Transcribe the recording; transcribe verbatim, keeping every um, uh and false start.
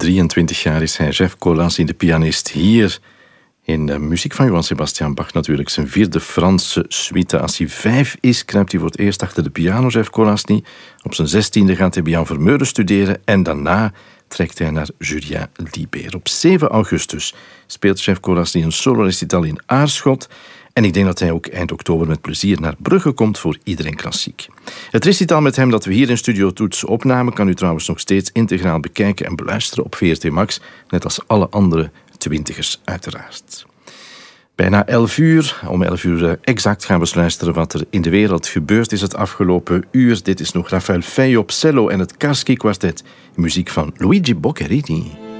drieëntwintig jaar is hij. Jeff Colasny, de pianist, hier in de muziek van Johann Sebastian Bach natuurlijk. Zijn vierde Franse suite. Als hij vijf is, kruipt hij voor het eerst achter de piano, Jeff Colasny. Op zijn zestiende gaat hij bij Jan Vermeulen studeren en daarna trekt hij naar Julien Libert. Op zeven augustus speelt Jeff Colasny een solo-recital in Aarschot. En ik denk dat hij ook eind oktober met plezier naar Brugge komt voor Iedereen Klassiek. Het recital met hem dat we hier in Studio Toets opnamen kan u trouwens nog steeds integraal bekijken en beluisteren op V R T Max, net als alle andere twintigers uiteraard. Bijna elf uur, om elf uur exact gaan we luisteren wat er in de wereld gebeurd is het afgelopen uur. Dit is nog Rafael Fei op cello en het Karski kwartet, muziek van Luigi Boccherini.